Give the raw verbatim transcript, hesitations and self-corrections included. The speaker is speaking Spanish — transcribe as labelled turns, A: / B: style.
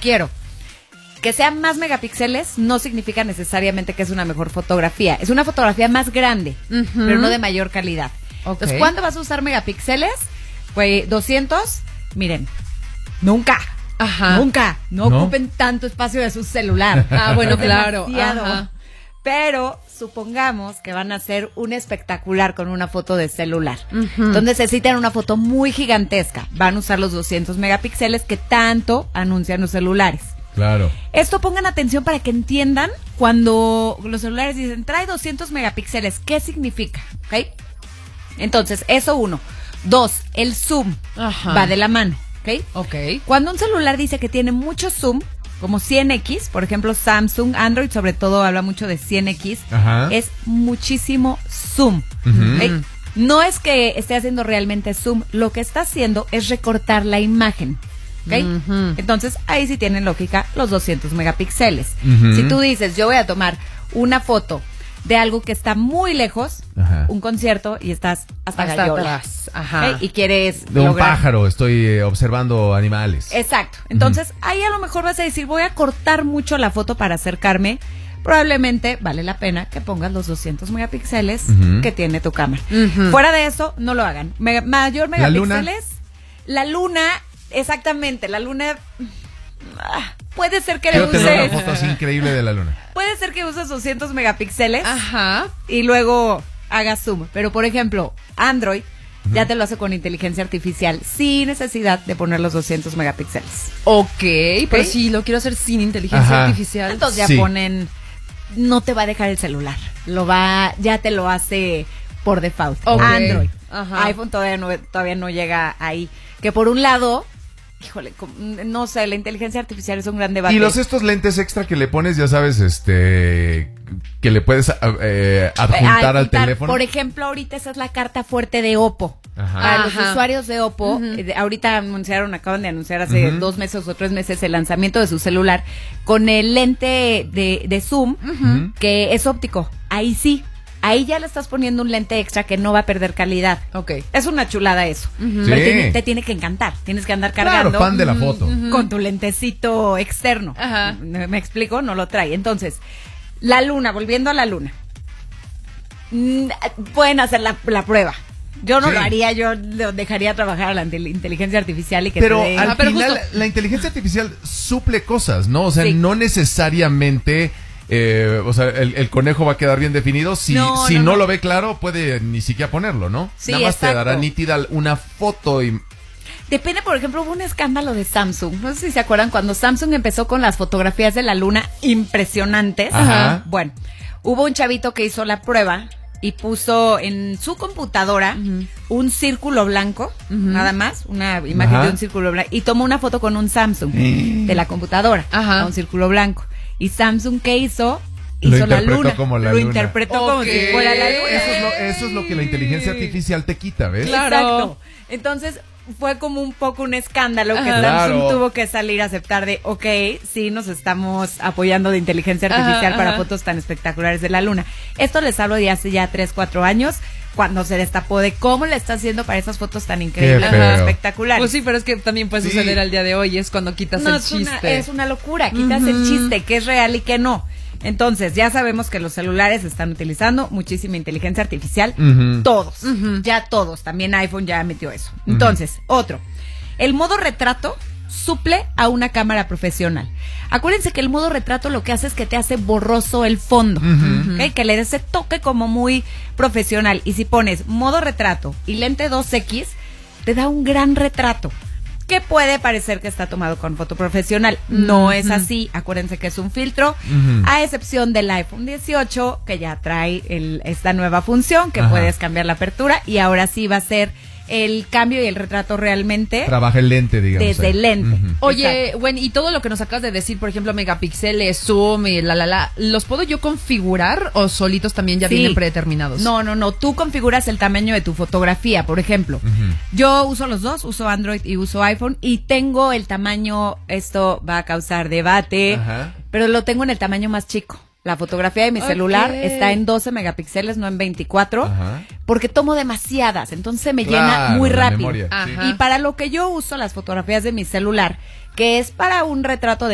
A: quiero. Que sean más megapíxeles no significa necesariamente que es una mejor fotografía. Es una fotografía más grande, uh-huh. pero no de mayor calidad. Okay. Entonces, ¿cuándo vas a usar megapíxeles? Pues doscientos, miren, nunca. Ajá. Nunca. No, no ocupen tanto espacio de su celular.
B: Ah, bueno, claro.
A: Ajá. Pero supongamos que van a hacer un espectacular con una foto de celular. Uh-huh. Entonces necesitan una foto muy gigantesca. Van a usar los doscientos megapíxeles que tanto anuncian los celulares.
C: Claro.
A: Esto pongan atención para que entiendan cuando los celulares dicen trae doscientos megapíxeles, ¿qué significa? ¿Okay? Entonces, eso uno. Dos, el zoom. Ajá. Va de la mano. ¿Okay?
B: Ok.
A: Cuando un celular dice que tiene mucho zoom, como cien equis, por ejemplo Samsung, Android sobre todo habla mucho de cien equis, ajá. es muchísimo zoom. Uh-huh. ¿Okay? No es que esté haciendo realmente zoom, lo que está haciendo es recortar la imagen. ¿Okay? Uh-huh. Entonces, ahí sí tienen lógica los doscientos megapíxeles. Uh-huh. Si tú dices, yo voy a tomar una foto de algo que está muy lejos, ajá. un concierto, y estás hasta, hasta Gallola. Ajá. ¿Okay? Y quieres
C: de un
A: lograr...
C: pájaro, estoy eh, observando animales.
A: Exacto. Entonces, uh-huh. ahí a lo mejor vas a decir, voy a cortar mucho la foto para acercarme. Probablemente vale la pena que pongas los doscientos megapíxeles uh-huh. que tiene tu cámara. Uh-huh. Fuera de eso, no lo hagan. Mega, mayor megapíxeles. La luna, la luna exactamente, la luna ah, puede ser que
C: Quiero
A: le uses
C: tener una foto así increíble de la luna.
A: Puede ser que uses doscientos megapíxeles.
B: Ajá.
A: Y luego hagas zoom, pero por ejemplo, Android uh-huh. ya te lo hace con inteligencia artificial sin necesidad de poner los doscientos megapíxeles.
B: Ok, ¿Okay? Pero si lo quiero hacer sin inteligencia Ajá. artificial.
A: Entonces ya sí. ponen, no te va a dejar el celular, lo va, ya te lo hace por default. Okay. Android. Ajá. iPhone todavía no, todavía no llega ahí. Que por un lado, híjole, no sé, la inteligencia artificial es un gran debate.
C: Y los estos lentes extra que le pones, ya sabes, este, que le puedes eh, adjuntar al teléfono.
A: Por ejemplo, ahorita esa es la carta fuerte de Oppo. Ajá. Para los
B: Ajá.
A: usuarios de Oppo, uh-huh. eh, ahorita anunciaron, acaban de anunciar hace uh-huh. dos meses o tres meses el lanzamiento de su celular con el lente de, de zoom, uh-huh. que es óptico. Ahí sí. Ahí ya le estás poniendo un lente extra que no va a perder calidad.
B: Ok.
A: Es una chulada eso. Uh-huh.
C: Sí.
A: Pero te, te tiene que encantar. Tienes que andar cargando.
C: Claro, fan de la foto.
A: Uh-huh. Con tu lentecito externo.
B: Ajá.
A: ¿Me, me explico? No lo trae. Entonces, la luna, volviendo a la luna. Pueden hacer la, la prueba. Yo no sí. lo haría, yo lo dejaría trabajar a la inteligencia artificial y que
C: pero
A: te dé...
C: al
A: ah, pero
C: final
A: justo...
C: la inteligencia artificial suple cosas, ¿no? O sea,
A: sí.
C: no necesariamente... Eh, o sea, el, el conejo va a quedar bien definido. Si no, si no, no, no lo ve claro, puede ni siquiera ponerlo, ¿no?
A: Sí,
C: nada más
A: exacto.
C: te dará nítida una foto y...
A: Depende, por ejemplo, hubo un escándalo de Samsung. No sé si se acuerdan cuando Samsung empezó con las fotografías de la luna impresionantes.
C: Ajá.
A: Bueno, hubo un chavito que hizo la prueba y puso en su computadora uh-huh. un círculo blanco, uh-huh. nada más, una imagen Ajá. de un círculo blanco, y tomó una foto con un Samsung uh-huh. de la computadora, Ajá. a un círculo blanco. Y Samsung, ¿qué hizo? Hizo la luna.
C: Como la
A: lo
C: luna.
A: interpretó okay. como si fuera la luna.
C: Eso es, lo, eso es lo que la inteligencia artificial te quita, ¿ves?
A: Claro. Exacto. Entonces, fue como un poco un escándalo que Ajá. Samsung
C: claro.
A: tuvo que salir a aceptar de, ok, sí, nos estamos apoyando de inteligencia artificial Ajá, para Ajá. fotos tan espectaculares de la luna. Esto les hablo de hace ya tres, cuatro años, cuando se destapó de cómo le está haciendo para esas fotos tan increíbles y espectaculares.
B: Pues sí, pero es que también puede suceder sí. al día de hoy, es cuando quitas
A: no,
B: el
A: es
B: chiste.
A: Una, es una locura, quitas uh-huh. el chiste, que es real y que no. Entonces, ya sabemos que los celulares están utilizando muchísima inteligencia artificial, uh-huh. todos, uh-huh. ya todos, también iPhone ya metió eso. Entonces, uh-huh. otro, el modo retrato suple a una cámara profesional. Acuérdense que el modo retrato lo que hace es que te hace borroso el fondo, uh-huh. ¿okay? Que le dé ese toque como muy profesional. Y si pones modo retrato y lente dos equis, te da un gran retrato. Que puede parecer que está tomado con foto profesional. No uh-huh. es así. Acuérdense que es un filtro, uh-huh. a excepción del iPhone dieciocho, que ya trae el, esta nueva función, que Ajá. puedes cambiar la apertura, y ahora sí va a ser el cambio y el retrato realmente.
C: Trabaja el lente, digamos.
A: Desde el lente.
B: Uh-huh. Oye, bueno, y todo lo que nos acabas de decir, por ejemplo, megapíxeles, zoom y la, la, la, ¿los puedo yo configurar o solitos también ya sí. vienen predeterminados?
A: No, no, no. Tú configuras el tamaño de tu fotografía, por ejemplo. Uh-huh. Yo uso los dos, uso Android y uso iPhone, y tengo el tamaño, esto va a causar debate, uh-huh. pero lo tengo en el tamaño más chico. La fotografía de mi okay. celular está en doce megapíxeles, no en veinticuatro, Ajá. porque tomo demasiadas, entonces se me claro, llena muy rápido. Memoria, sí. Y para lo que yo uso las fotografías de mi celular, que es para un retrato de